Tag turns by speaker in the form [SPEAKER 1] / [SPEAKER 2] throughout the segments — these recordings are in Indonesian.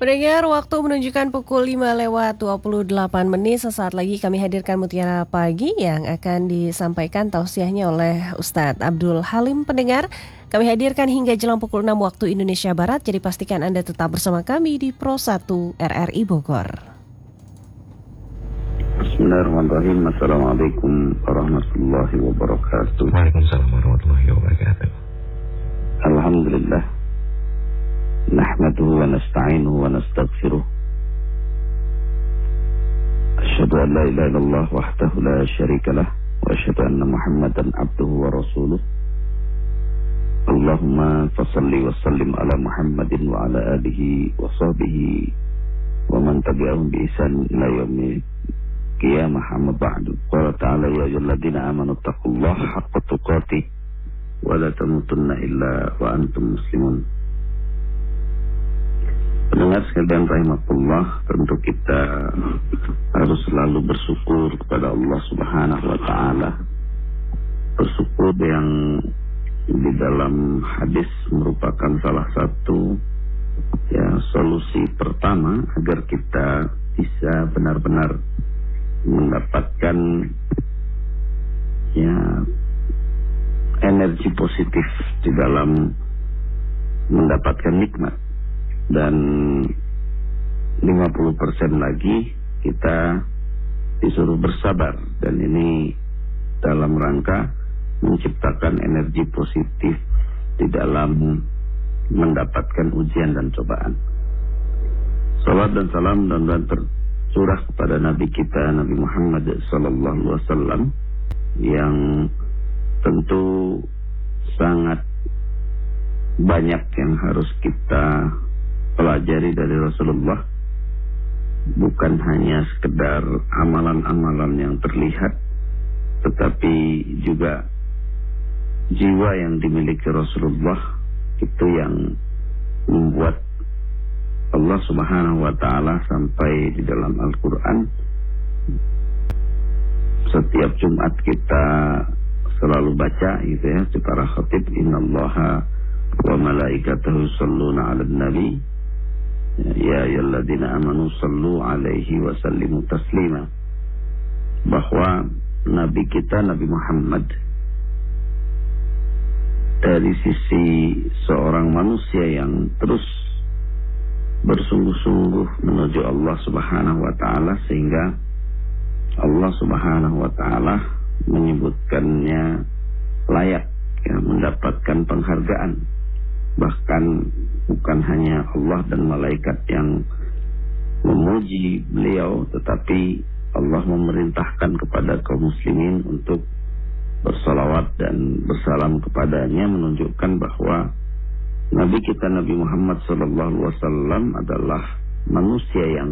[SPEAKER 1] Pendengar, waktu menunjukkan pukul 5:28. Sesaat lagi kami hadirkan Mutiara Pagi yang akan disampaikan tausiahnya oleh Ustadz Abdul Halim. Pendengar, kami hadirkan hingga jelang pukul 6 waktu Indonesia Barat. Jadi pastikan Anda tetap bersama kami di Pro 1 RRI Bogor.
[SPEAKER 2] Bismillahirrahmanirrahim. Assalamualaikum warahmatullahi wabarakatuh.
[SPEAKER 3] Waalaikumsalam warahmatullahi wabarakatuh.
[SPEAKER 2] Alhamdulillah. Nahmaduhu wa nasta'inuhu wa nastaghfiruh. Asyhadu an la ilaha illallah wahdahu la syarikalah wa asyhadu anna Muhammadan abduhu wa rasuluh. Allahumma fassalli wa sallim ala Muhammadin wa ala alihi wa sahbihi wa man tabi'ahum bi ihsan ila yaumil qiyamah, amma ba'du. Qala ta'ala ya ayyuhalladzina amanu taqullaha haqqa tuqatih wa la tamutunna illa wa antum muslimun. Pendengar sekalian rahimakumullah, tentu kita harus selalu bersyukur kepada Allah Subhanahu wa taala. Bersyukur yang di dalam hadis merupakan salah satu solusi pertama agar kita bisa benar-benar mendapatkan energi positif di dalam mendapatkan nikmat. Dan 50% lagi kita disuruh bersabar, dan ini dalam rangka menciptakan energi positif di dalam mendapatkan ujian dan cobaan. Salawat dan salam dan tercurah kepada Nabi kita Nabi Muhammad SAW yang tentu sangat banyak yang harus kita pelajari dari Rasulullah. Bukan hanya sekedar amalan-amalan yang terlihat, tetapi juga jiwa yang dimiliki Rasulullah itu yang membuat Allah Subhanahu wa taala sampai di dalam Al-Qur'an setiap Jumat kita selalu baca gitu ya, di para khatib, innallaha wa malaikatahu yusholluna 'alan nabi ya ayyuhalladzina amanu shallu 'alaihi wa sallimu taslima, bahwa nabi kita Nabi Muhammad dari sisi seorang manusia yang terus bersungguh-sungguh menuju Allah Subhanahu wa taala, sehingga Allah Subhanahu wa taala menyebutkannya layak mendapatkan penghargaan. Bahkan bukan hanya Allah dan malaikat yang memuji beliau, tetapi Allah memerintahkan kepada kaum muslimin untuk bersalawat dan bersalam kepadanya, menunjukkan bahwa Nabi kita Nabi Muhammad SAW adalah manusia yang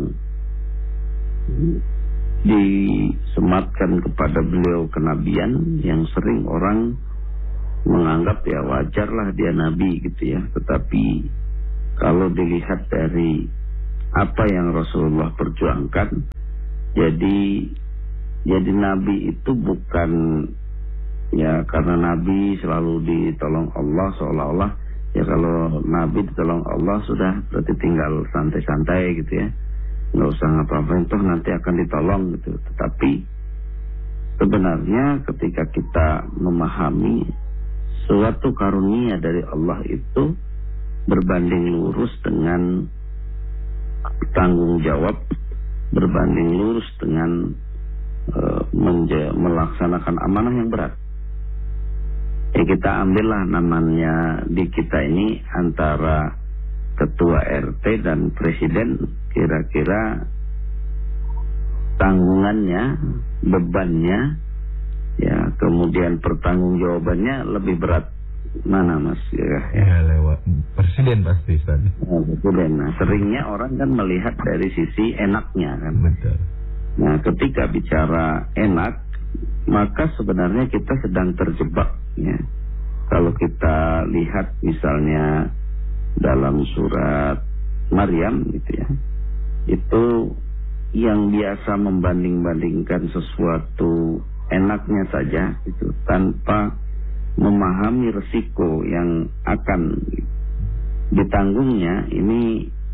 [SPEAKER 2] disematkan kepada beliau kenabian, yang sering orang menganggap wajarlah dia nabi gitu ya. Tetapi kalau dilihat dari apa yang Rasulullah perjuangkan, jadi nabi itu bukan karena nabi selalu ditolong Allah, seolah-olah kalau nabi ditolong Allah sudah berarti tinggal santai-santai gitu ya, nggak usah ngapa-ngapain, toh nanti akan ditolong gitu. Tetapi sebenarnya ketika kita memahami suatu karunia dari Allah itu berbanding lurus dengan tanggung jawab, berbanding lurus dengan melaksanakan amanah yang berat. Kita ambillah namanya di kita ini antara ketua RT dan presiden, kira-kira tanggungannya, bebannya, kemudian pertanggungjawabannya lebih berat mana, Mas?
[SPEAKER 3] Lewat presiden pasti, Ustaz.
[SPEAKER 2] Presiden. Nah, seringnya orang kan melihat dari sisi enaknya kan.
[SPEAKER 3] Betul.
[SPEAKER 2] Nah, ketika bicara enak, maka sebenarnya kita sedang terjebak ya. Kalau kita lihat misalnya dalam surat Maryam gitu ya, itu yang biasa membanding-bandingkan sesuatu enaknya saja itu tanpa memahami resiko yang akan ditanggungnya, ini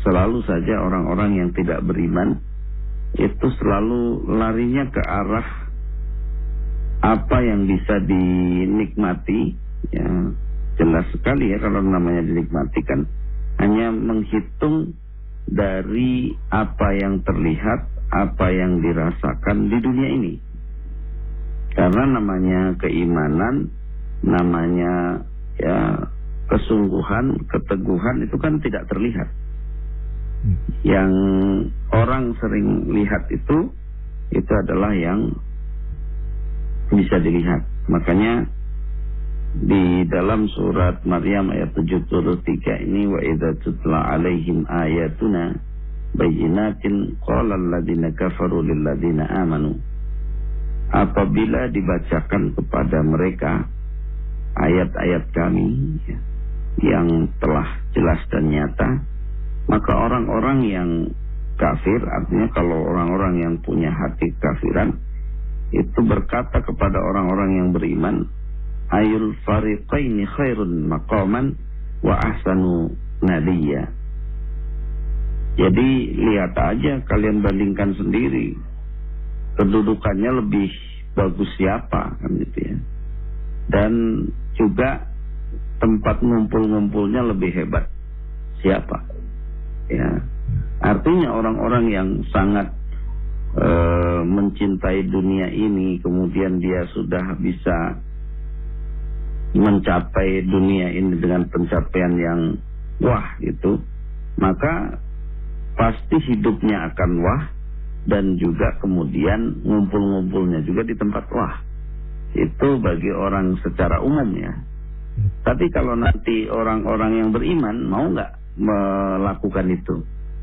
[SPEAKER 2] selalu saja orang-orang yang tidak beriman itu selalu larinya ke arah apa yang bisa dinikmati. Ya, jelas sekali ya kalau namanya dinikmati kan hanya menghitung dari apa yang terlihat, apa yang dirasakan di dunia ini. Karena namanya keimanan, namanya ya kesungguhan, keteguhan itu kan tidak terlihat. Yang orang sering lihat itu adalah yang bisa dilihat. Makanya di dalam surat Maryam ayat 73 ini, wa idza tutla alaihim ayatuna bayyinatin qala alladziina kafaru lil ladziina amanu. Apabila dibacakan kepada mereka ayat-ayat kami yang telah jelas dan nyata, maka orang-orang yang kafir, artinya kalau orang-orang yang punya hati kafiran, itu berkata kepada orang-orang yang beriman, ayul fariqaini khairun maqaman wa ahsanu nadiya. Jadi lihat aja, kalian bandingkan sendiri, kedudukannya lebih bagus siapa, kan gitu ya. Dan juga tempat ngumpul-ngumpulnya lebih hebat siapa. Ya, artinya orang-orang yang sangat mencintai dunia ini, kemudian dia sudah bisa mencapai dunia ini dengan pencapaian yang wah gitu, maka pasti hidupnya akan wah, dan juga kemudian ngumpul-ngumpulnya juga di tempat wah. Itu bagi orang secara umum ya. Tapi kalau nanti orang-orang yang beriman mau nggak melakukan itu?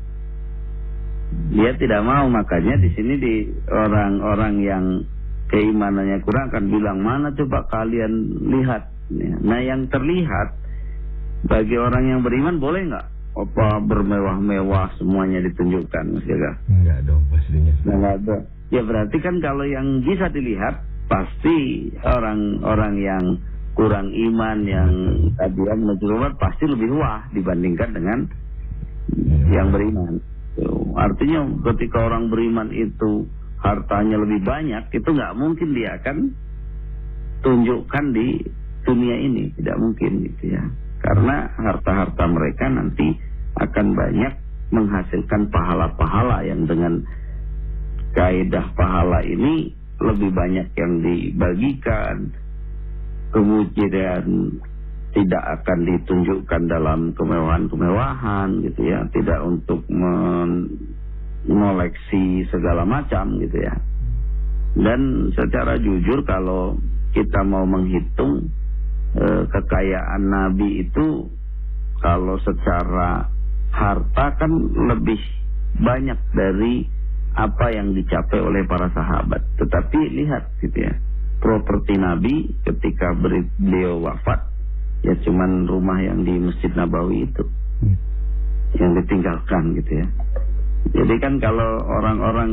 [SPEAKER 2] Dia tidak mau. Makanya di sini di orang-orang yang keimanannya kurang akan bilang, mana coba kalian lihat. Nah, yang terlihat bagi orang yang beriman boleh nggak? Apa bermewah-mewah semuanya ditunjukkan, Mas Jaga?
[SPEAKER 3] Enggak dong, pastinya.
[SPEAKER 2] Enggak ada. Ya berarti kan kalau yang bisa dilihat pasti orang-orang yang kurang iman, yang tadinya menuju umat pasti lebih wah dibandingkan dengan yang beriman. Artinya ketika orang beriman itu hartanya lebih banyak, itu nggak mungkin dia akan tunjukkan di dunia ini, tidak mungkin gitu ya. Karena harta-harta mereka nanti akan banyak menghasilkan pahala-pahala yang dengan kaidah pahala ini lebih banyak yang dibagikan, kemudian tidak akan ditunjukkan dalam kemewahan-kemewahan gitu ya, tidak untuk mengoleksi segala macam gitu ya. Dan secara jujur kalau kita mau menghitung kekayaan Nabi itu, kalau secara harta kan lebih banyak dari apa yang dicapai oleh para sahabat. Tetapi lihat gitu ya, properti Nabi ketika beliau wafat ya cuman rumah yang di Masjid Nabawi itu yang ditinggalkan gitu ya. Jadi kan kalau orang-orang